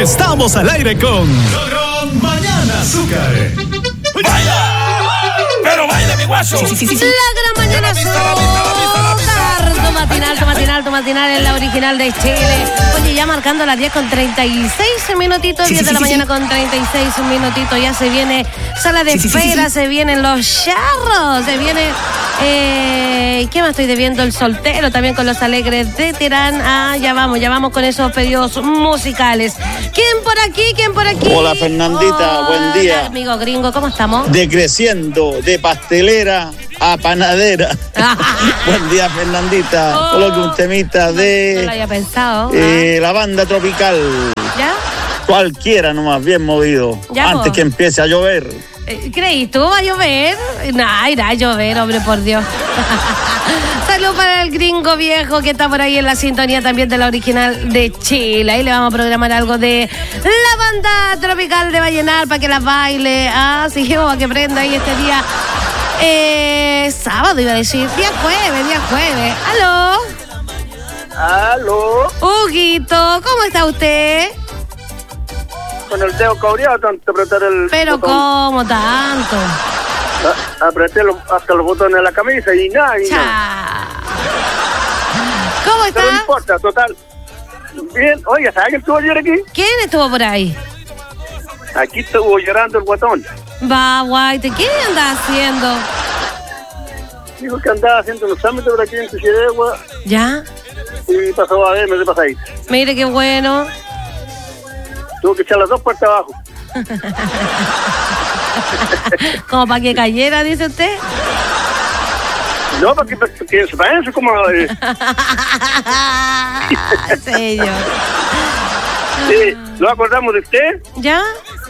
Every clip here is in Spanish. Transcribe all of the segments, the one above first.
Estamos al aire con Mañana Azúcar. ¡Baila! ¡Pero baila, mi guaso! Sí. La gran Mañana Azúcar. Tu matinal en la original de Chile. Oye, ya marcando las 10 con 36 minutitos, 10 de la mañana con 36 minutitos. Ya se viene sala de espera, se vienen los charros, se viene... ¿qué más estoy debiendo? El soltero también con los alegres de Terán. Ya vamos con esos pedidos musicales. ¿Quién por aquí? Hola, Fernandita, buen día. Amigo gringo, ¿cómo estamos? Decreciendo de pastelera a panadera. Buen día, Fernandita. Coloque un temita de... No lo había pensado. La banda tropical. ¿Ya? Cualquiera nomás, bien movido. Ya, antes que empiece a llover. ¿Creí tú? ¿Va a llover? No, irá a llover, hombre, por Dios. Salud para el gringo viejo que está por ahí en la sintonía también de la original de Chile. Ahí le vamos a programar algo de la banda tropical de Vallenar para que la baile. Sí, para que prenda ahí este día. Sábado iba a decir. Día jueves. ¿Aló? Huguito, ¿cómo está usted? Con el dedo cabreado tanto apretar el Pero botón. ¿cómo tanto? Apreté hasta los botones de la camisa y nada. ¿Cómo está? Pero no importa, total. Bien, oye, ¿sabes quién estuvo ayer aquí? ¿Quién estuvo por ahí? Aquí estuvo llorando el guatón. Va, guaite, ¿qué anda haciendo? Dijo que andaba haciendo los trámites por aquí en Cuchiregua ¿Ya? y pasó a verme de pasadita. Mire qué bueno. Tuvo que echar las dos puertas abajo. Como para que cayera, dice usted. No, porque se parece como... Señor. Sí, nos acordamos de usted ¿Ya?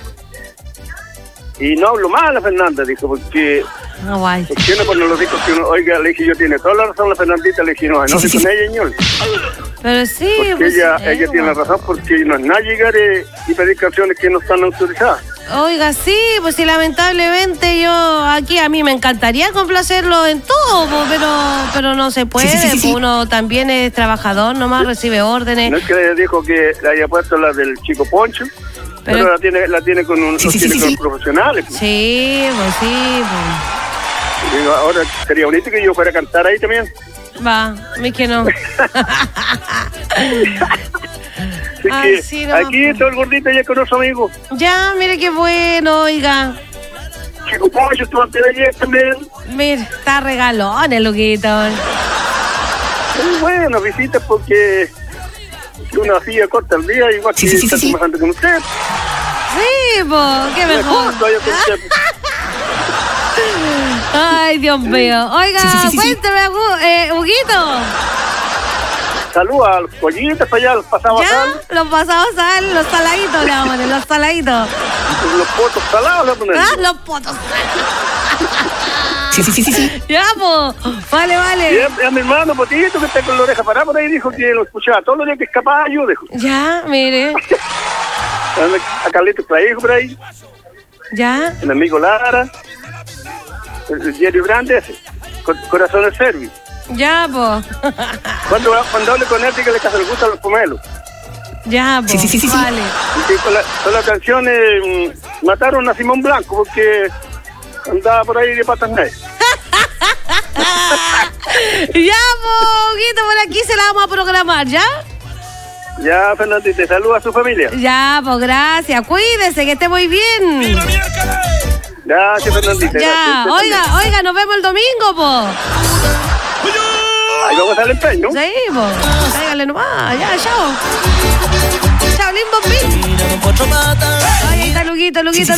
y no hablo mal a Fernanda, dijo, porque... Guay. Porque uno cuando lo dijo que uno, oiga, le dije, yo tiene toda la razón la Fernandita, le dije, no sé con ella, señor. Pero sí, Porque pues, ella tiene la razón, porque no es nada llegar y pedir canciones que no están autorizadas. Oiga, sí, pues sí, lamentablemente yo aquí a mí me encantaría complacerlo en todo, pero no se puede. Sí. Uno también es trabajador, nomás recibe órdenes. No es que ella dijo que le haya puesto la del Chico Poncho, pero la tiene con un con profesionales. Pues. Sí, pues sí, pues. Digo, ahora sería bonito que yo fuera a cantar ahí también. Va, a mí que no. Así que sí, no. aquí todo el gordito ya con los amigos. Ya, mire qué bueno, oiga. Chico Poncho estuvo antes de ayer también. Mire, está regalón el Luquito. Muy bueno, visitas porque una silla corta el día, igual que está trabajando con usted. Sí, pues, qué mejor. Ay, Dios mío. Oiga, cuénteme, Huguito. Saludos a los pollitos para allá, los pasados sal. Los pasados sal, los saladitos, le vamos a poner, los saladitos. Los potos salados le ponen. Los potos. Sí. Ya, pues, vale. Y a mi hermano Potito, que está con la oreja parada por ahí, dijo que lo escuchaba todos los días que escapaba yo, dijo. Ya, mire. A Carlitos Playijo por ahí. Ya. El amigo Lara. El diario grande ese. Corazón de Servi. Ya, pues. Cuando hable con él, dígale que se le gustan los pomelos. Ya, pues. Sí. Vale. Y con las canciones mataron a Simón Blanco porque andaba por ahí de patas negras. Ya, Huguito, por aquí se la vamos a programar, ¿ya? Ya, Fernandita, saluda a su familia. Ya, pues gracias. Cuídese, que esté muy bien. Gracias, Fernandita. Ya, oiga, nos vemos el domingo, pues. Ahí vamos al empeño. Sí, pues. Cáigale nomás, ya, chao. Chao, Limbo. Ahí está Luguito.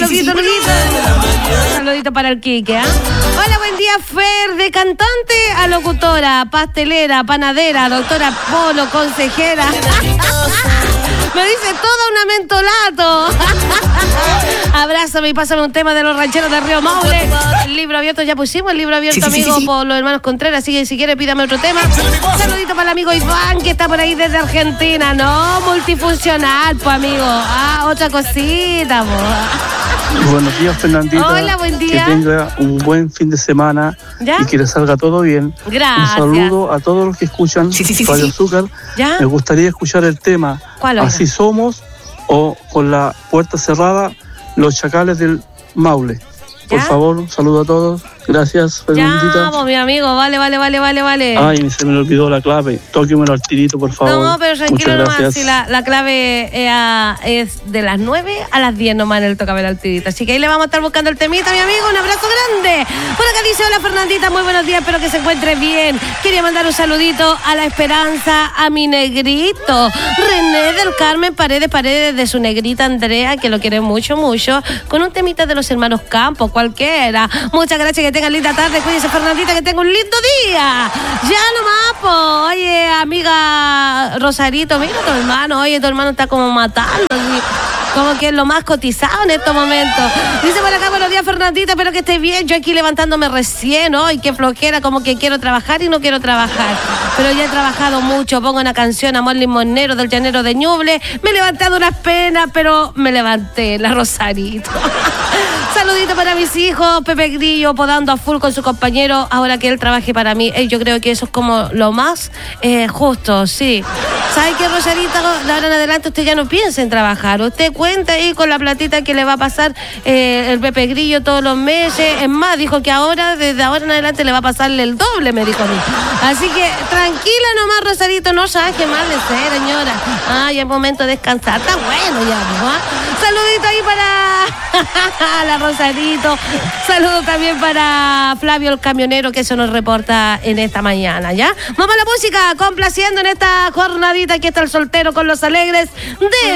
Un saludito para el Quique, ¿ah? Hola, buen día, Fer, de cantante a locutora, pastelera, panadera, doctora Polo, consejera. Me dice toda una mentolato. Abrázame y pásame un tema de los rancheros de Río Maule. El libro abierto, ya pusimos el libro abierto, amigo, por los hermanos Contreras. Así que si quiere, pídame otro tema. Un saludito para el amigo Iván, que está por ahí desde Argentina. No, multifuncional, pues, amigo. Otra cosita, pues. Buenos días, Fernandita. Hola, buen día. Que tenga un buen fin de semana. ¿Ya? Y que le salga todo bien. Gracias. Un saludo a todos los que escuchan Radio Azúcar. ¿Ya? Me gustaría escuchar el tema ¿Cuál? Así Somos o con la puerta cerrada, Los Chacales del Maule. Por ¿Ya? favor, un saludo a todos. Gracias, Ya, Fernandita. pues, mi amigo, vale. Ay, se me olvidó la clave. Tóquemelo al tirito, por favor. No, pero tranquilo Muchas nomás, gracias. si la clave es de las 9 a las 10 nomás en el Tócame al Tirito. Así que ahí le vamos a estar buscando el temita, mi amigo. Un abrazo grande. Por acá dice, hola Fernandita, muy buenos días, espero que se encuentre bien. Quería mandar un saludito a la Esperanza, a mi negrito, René del Carmen Paredes, de su negrita Andrea, que lo quiere mucho, con un temita de los hermanos Campos, cualquiera. Muchas gracias, que tengan linda tarde. Cuídense, Fernandita, que tenga un lindo día. Ya nomás, po. Oye, amiga Rosarito, mira tu hermano. Oye, tu hermano está como matando, así, como que es lo más cotizado en estos momentos. Dice por acá, buenos días, Fernandita, espero que estés bien. Yo aquí levantándome recién, hoy, qué flojera, como que quiero trabajar y no quiero trabajar. Pero ya he trabajado mucho. Pongo una canción, Amor Limonero, del Llanero de Ñuble. Me he levantado unas penas, pero me levanté, la Rosarito. Saludito para mis hijos, Pepe Grillo podando a full con su compañero, ahora que él trabaje para mí. Yo creo que eso es como lo más justo, sí. ¿Sabe qué, Rosarita? De ahora en adelante usted ya no piensa en trabajar. Usted cuenta ahí con la platita que le va a pasar el Pepe Grillo todos los meses. Es más, dijo que ahora, desde ahora en adelante, le va a pasarle el doble, me dijo a mí. Así que tranquila nomás, Rosarito, no saque mal de ser, señora. Ay, es momento de descansar. Está bueno ya, ¿no? Saludito ahí para la Rosarito. Saludo también para Flavio el camionero, que eso nos reporta en esta mañana, ¿ya? Vamos a la música, complaciendo en esta jornadita. Aquí está el soltero con los alegres de